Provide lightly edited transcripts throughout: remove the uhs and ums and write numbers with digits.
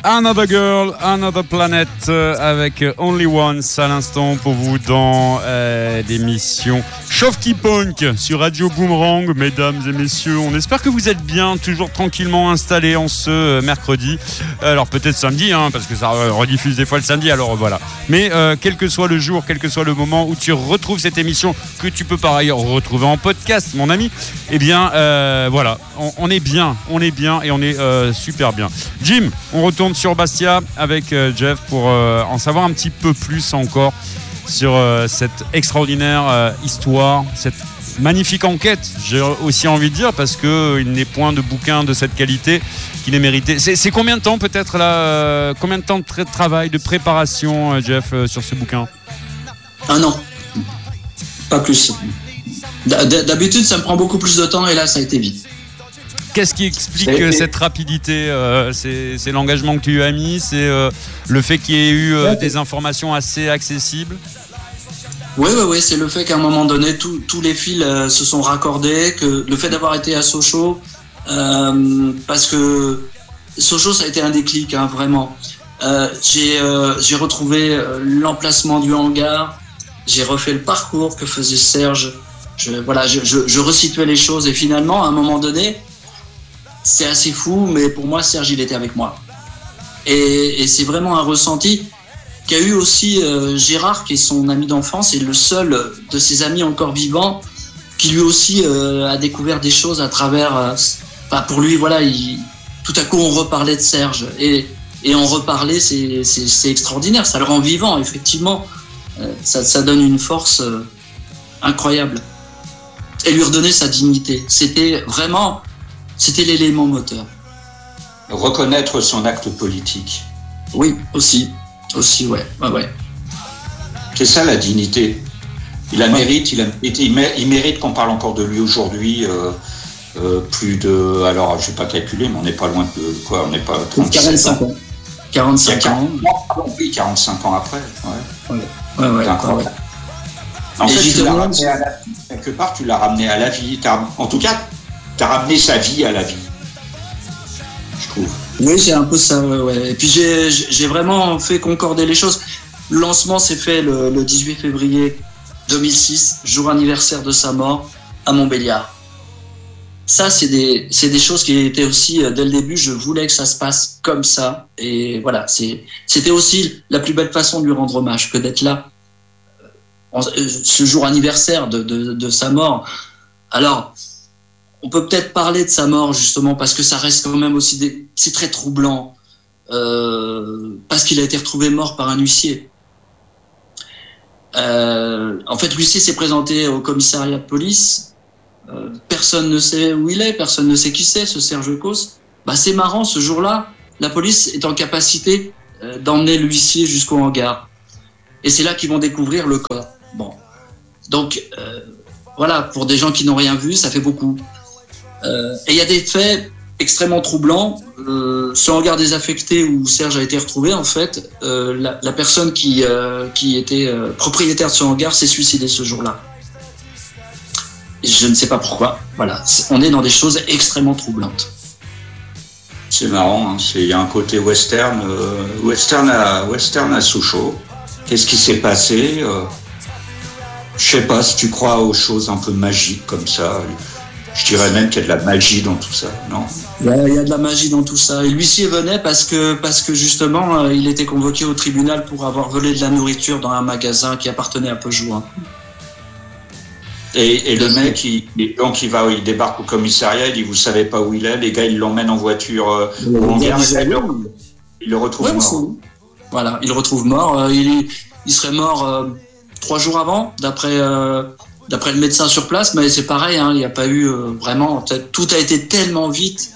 Another Girl, Another Planet avec Only Once à l'instant pour vous dans l'émission Shofty Punk sur Radio Boomerang. Mesdames et messieurs, on espère que vous êtes bien, toujours tranquillement installés en ce mercredi. Alors peut-être samedi, parce que ça rediffuse des fois le samedi, alors voilà. Mais quel que soit le jour, quel que soit le moment où tu retrouves cette émission, que tu peux par ailleurs retrouver en podcast, mon ami, eh bien voilà, on est bien et on est super bien. Jim, on retourne sur Bastia avec Jeff pour en savoir un petit peu plus encore sur cette extraordinaire histoire, cette magnifique enquête, j'ai aussi envie de dire, parce qu'il n'est point de bouquin de cette qualité qui n'est mérité. C'est combien de temps peut-être là, combien de temps de travail, de préparation, Jeff, sur ce bouquin? 1 an, pas plus. D'habitude ça me prend beaucoup plus de temps et là ça a été vite. Qu'est-ce qui explique cette rapidité? C'est l'engagement que tu as mis, c'est le fait qu'il y ait eu des informations assez accessibles? Oui, c'est le fait qu'à un moment donné, tous les fils se sont raccordés, que le fait d'avoir été à Sochaux, parce que Sochaux, ça a été un déclic, vraiment. J'ai retrouvé l'emplacement du hangar, j'ai refait le parcours que faisait Serge, je resituais les choses et finalement, à un moment donné, c'est assez fou, mais pour moi, Serge, il était avec moi. Et c'est vraiment un ressenti qu'a eu aussi Gérard, qui est son ami d'enfance, et le seul de ses amis encore vivants, qui lui aussi a découvert des choses à travers... pour lui, tout à coup, on reparlait de Serge. Et en reparler, c'est extraordinaire. Ça le rend vivant, effectivement. Ça donne une force incroyable. Et lui redonner sa dignité. C'était l'élément moteur. Reconnaître son acte politique. Oui, aussi, ouais. C'est ça la dignité. Il mérite qu'on parle encore de lui aujourd'hui. Plus de, alors je vais pas calculer, mais on n'est pas loin de quoi? On n'est pas 45 ans. 45 ans. Oui, 45 ans après. Ouais. C'est incroyable. En fait, quelque part, tu l'as ramené à la vie. En tout cas, tu as ramené sa vie à la vie, je trouve. Oui, c'est un peu ça, ouais. Et puis j'ai vraiment fait concorder les choses. Le lancement s'est fait le 18 février 2006, jour anniversaire de sa mort, à Montbéliard. Ça, c'est des choses qui étaient aussi, dès le début, je voulais que ça se passe comme ça. Et voilà, c'était aussi la plus belle façon de lui rendre hommage que d'être là. Ce jour anniversaire de sa mort. Alors, on peut peut-être parler de sa mort, justement, parce que ça reste quand même aussi... C'est très troublant, parce qu'il a été retrouvé mort par un huissier. En fait, l'huissier s'est présenté au commissariat de police. Personne ne sait où il est, personne ne sait qui c'est, ce Serge Cos. C'est marrant, ce jour-là, la police est en capacité d'emmener l'huissier jusqu'au hangar. Et c'est là qu'ils vont découvrir le corps. Bon. Donc, voilà, pour des gens qui n'ont rien vu, ça fait beaucoup. Et il y a des faits extrêmement troublants. Ce hangar désaffecté où Serge a été retrouvé, en fait, la personne qui était propriétaire de ce hangar s'est suicidée ce jour-là. Je ne sais pas pourquoi. Voilà, on est dans des choses extrêmement troublantes. C'est marrant, il y a un côté western à Sochaux. Qu'est-ce qui s'est passé? Je sais pas si tu crois aux choses un peu magiques comme ça. Je dirais même qu'il y a de la magie dans tout ça, non? Ouais, il y a de la magie dans tout ça. Et l'huissier venait parce que justement, il était convoqué au tribunal pour avoir volé de la nourriture dans un magasin qui appartenait à Peugeot. Et le mec, il débarque au commissariat, il dit vous savez pas où il est, les gars ils l'emmènent en voiture au hangar, il le retrouve mort. Voilà, il le retrouve mort. Il serait mort 3 jours avant, d'après le médecin sur place, mais c'est pareil, il n'y a pas eu vraiment. Tout a été tellement vite.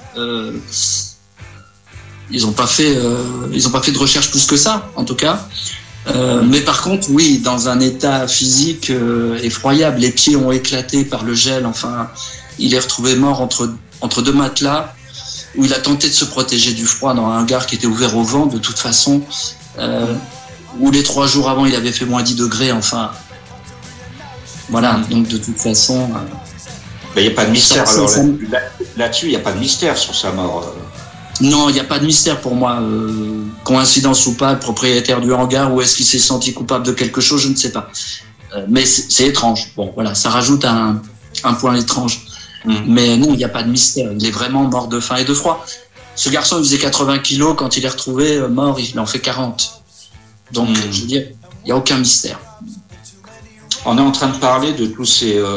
Ils n'ont pas fait de recherche plus que ça, en tout cas. Mais par contre, oui, dans un état physique effroyable, les pieds ont éclaté par le gel. Enfin, il est retrouvé mort entre 2 matelas, où il a tenté de se protéger du froid dans un hangar qui était ouvert au vent, de toute façon. Où les 3 jours avant, il avait fait moins 10 degrés. Enfin, voilà. Donc de toute façon. Mais il n'y a pas de mystère. Alors là-dessus, il n'y a pas de mystère sur sa mort. Non, il n'y a pas de mystère pour moi. Coïncidence ou pas, le propriétaire du hangar, ou est-ce qu'il s'est senti coupable de quelque chose, je ne sais pas. Mais c'est étrange. Bon, voilà, ça rajoute un point étrange. Mais non, il n'y a pas de mystère. Il est vraiment mort de faim et de froid. Ce garçon, il faisait 80 kilos. Quand il est retrouvé mort, il en fait 40. Donc, je veux dire, il n'y a aucun mystère. On est en train de parler de tous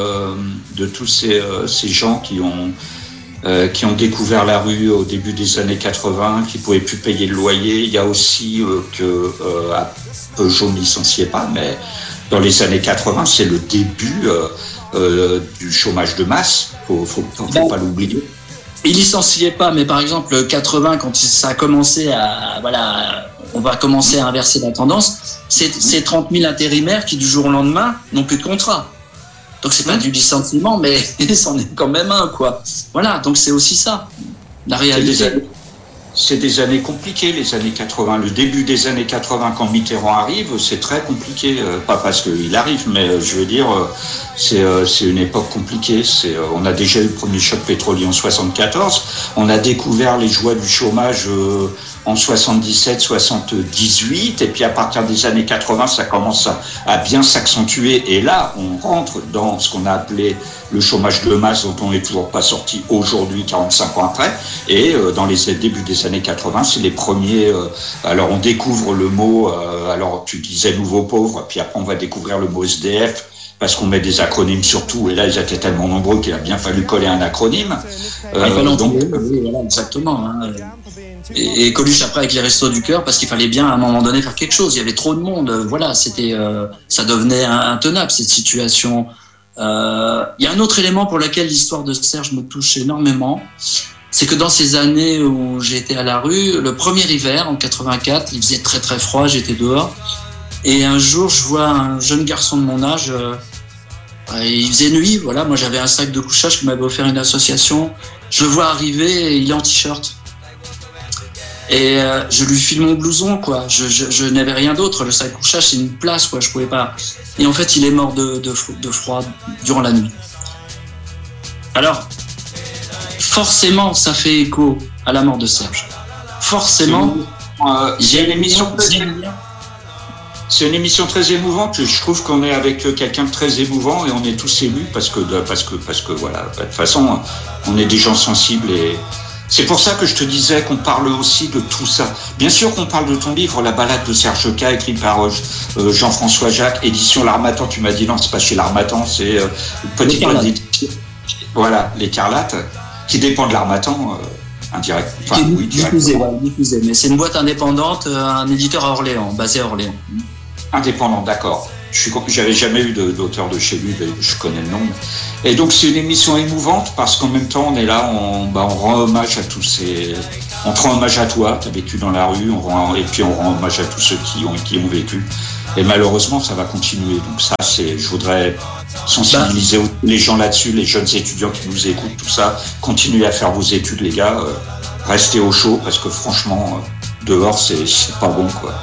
ces gens qui ont découvert la rue au début des années 80, qui ne pouvaient plus payer le loyer. Il y a aussi que Peugeot ne licenciait pas, mais dans les années 80, c'est le début du chômage de masse. Faut pas l'oublier. Il licenciait pas, mais par exemple 80, quand ça a commencé on va commencer à inverser la tendance. C'est 30 000 intérimaires qui du jour au lendemain n'ont plus de contrat. Donc c'est pas du licenciement, mais c'en est quand même un, quoi. Voilà, donc c'est aussi ça, la réalité. C'est des années compliquées, les années 80. Le début des années 80, quand Mitterrand arrive, c'est très compliqué. Pas parce qu'il arrive, mais je veux dire, c'est une époque compliquée. On a déjà eu le premier choc pétrolier en 74. On a découvert les joies du chômage en 77, 78. Et puis à partir des années 80, ça commence à bien s'accentuer. Et là, on rentre dans ce qu'on a appelé le chômage de masse, dont on n'est toujours pas sorti aujourd'hui, 45 ans après. Et dans les débuts des années 80, c'est les premiers. Alors on découvre le mot, alors tu disais nouveau pauvre, puis après on va découvrir le mot SDF, parce qu'on met des acronymes sur tout, et là ils étaient tellement nombreux qu'il a bien fallu coller un acronyme. Donc, voilà, exactement. Hein. Et Coluche après avec les Restos du Cœur, parce qu'il fallait bien à un moment donné faire quelque chose. Il y avait trop de monde. Voilà, c'était, ça devenait intenable cette situation. Il y a un autre élément pour lequel l'histoire de Serge me touche énormément. C'est que dans ces années où j'étais à la rue, le premier hiver, en 84, il faisait très très froid, j'étais dehors. Et un jour, je vois un jeune garçon de mon âge, il faisait nuit, voilà, moi j'avais un sac de couchage que m'avait offert une association. Je le vois arriver et il est en t-shirt. Et je lui file mon blouson, quoi. Je n'avais rien d'autre. Le sac de couchage, c'est une place, quoi. Je pouvais pas. Et en fait, il est mort de froid durant la nuit. Alors, forcément, ça fait écho à la mort de Serge. Forcément. C'est une émission très émouvante. Je trouve qu'on est avec quelqu'un de très émouvant et on est tous émus parce que voilà, de toute façon, on est des gens sensibles et c'est pour ça que je te disais qu'on parle aussi de tout ça. Bien sûr qu'on parle de ton livre, La balade de Serge K, écrit par Jean-François Jacques, édition L'Harmattan. Tu m'as dit non, c'est pas chez L'Harmattan, c'est petit point d'édition. Voilà, l'Écarlate, qui dépend de L'Harmattan. Indirect. Enfin, oui, diffusé, mais c'est une boîte indépendante, un éditeur à Orléans, basé à Orléans. Indépendant, d'accord. J'avais jamais eu d'auteur de chez lui, je connais le nom. Et donc c'est une émission émouvante parce qu'en même temps on est là, on rend hommage à tous ces. On te rend hommage à toi, tu as vécu dans la rue, et puis on rend hommage à tous ceux qui ont vécu. Et malheureusement ça va continuer. Donc ça, je voudrais sensibiliser les gens là-dessus, les jeunes étudiants qui nous écoutent, tout ça. Continuez à faire vos études, les gars. Restez au chaud parce que franchement, dehors c'est pas bon, quoi.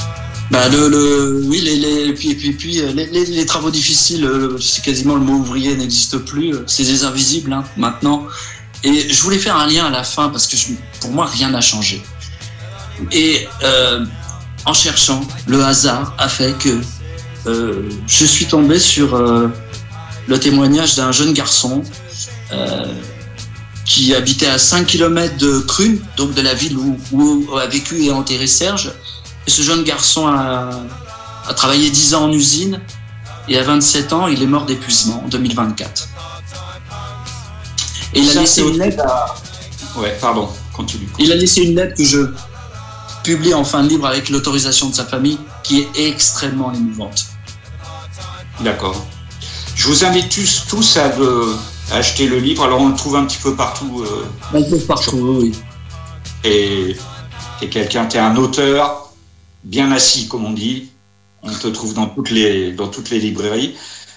Les travaux difficiles, c'est quasiment le mot ouvrier n'existe plus, c'est des invisibles maintenant. Et je voulais faire un lien à la fin parce que pour moi rien n'a changé. Et en cherchant, le hasard a fait que je suis tombé sur le témoignage d'un jeune garçon qui habitait à 5 km de Crunes, donc de la ville où a vécu et enterré Serge. Et ce jeune garçon a travaillé 10 ans en usine et à 27 ans, il est mort d'épuisement en 2024. Et il a laissé une lettre. Ouais, pardon, continue. Il a laissé une lettre que je publie en fin de livre avec l'autorisation de sa famille, qui est extrêmement émouvante. D'accord. Je vous invite tous à acheter le livre. Alors on le trouve un petit peu partout. On le trouve partout, oui. Et t'es un auteur bien assis, comme on dit. On te trouve dans toutes les librairies.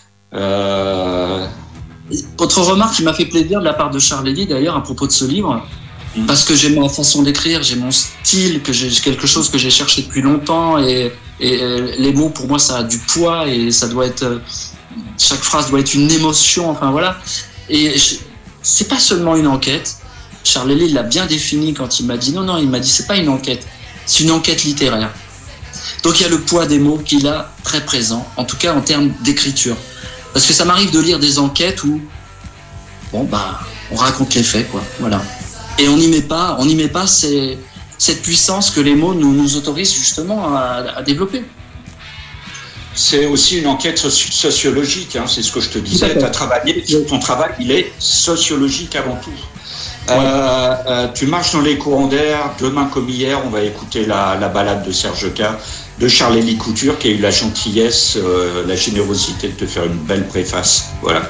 Autre remarque qui m'a fait plaisir de la part de Charles Eddy, d'ailleurs, à propos de ce livre, parce que j'ai ma façon d'écrire, j'ai mon style, quelque chose que j'ai cherché depuis longtemps, et les mots, pour moi, ça a du poids, et ça doit être... chaque phrase doit être une émotion, enfin voilà. Et c'est pas seulement une enquête, Charles-Élie l'a bien défini quand il m'a dit non, il m'a dit c'est pas une enquête, c'est une enquête littéraire. Donc il y a le poids des mots qu'il a très présent, en tout cas en termes d'écriture. Parce que ça m'arrive de lire des enquêtes où, on raconte les faits, quoi, voilà. Et on n'y met pas cette puissance que les mots nous autorisent justement à développer. C'est aussi une enquête sociologique, hein, c'est ce que je te disais. Ton travail, il est sociologique avant tout. Tu marches dans les courants d'air. Demain comme hier, on va écouter la balade de Serge K, de Charles-Élie Couture, qui a eu la gentillesse, la générosité de te faire une belle préface. Voilà.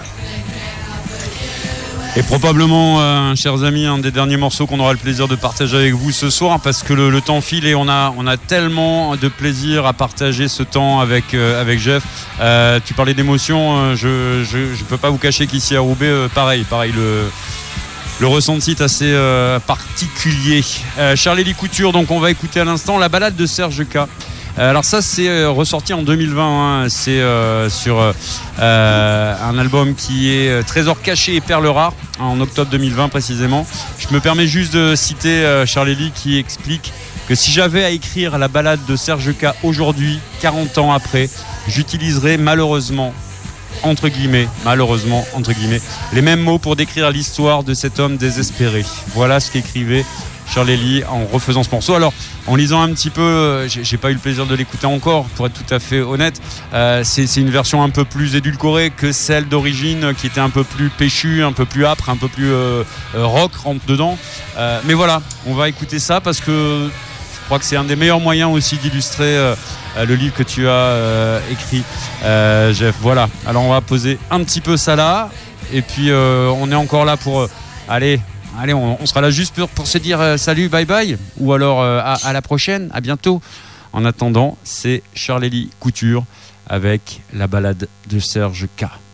Et probablement, chers amis, un des derniers morceaux qu'on aura le plaisir de partager avec vous ce soir, parce que le temps file et on a tellement de plaisir à partager ce temps avec Jeff. Tu parlais d'émotion, je peux pas vous cacher qu'ici à Roubaix, pareil, le ressenti est assez particulier. Charles-Élie Couture, donc on va écouter à l'instant la balade de Serge K. Alors ça c'est ressorti en 2020, hein. C'est sur un album qui est Trésor caché et perles rares, en octobre 2020 précisément. Je me permets juste de citer Charles-Élie qui explique que si j'avais à écrire la balade de Serge K aujourd'hui, 40 ans après, j'utiliserais malheureusement entre guillemets, les mêmes mots pour décrire l'histoire de cet homme désespéré. Voilà ce qu'écrivait Charles-Élie en refaisant ce morceau. Alors, en lisant un petit peu, j'ai pas eu le plaisir de l'écouter encore, pour être tout à fait honnête. C'est une version un peu plus édulcorée que celle d'origine, qui était un peu plus péchue, un peu plus âpre, un peu plus rock rentre dedans. Mais voilà, on va écouter ça parce que je crois que c'est un des meilleurs moyens aussi d'illustrer le livre que tu as écrit, Jeff. Voilà, alors on va poser un petit peu ça là, et puis on est encore là pour... Allez, on sera là juste pour se dire salut, bye bye, ou alors à la prochaine, à bientôt. En attendant, c'est Charles-Élie Couture avec la balade de Serge K.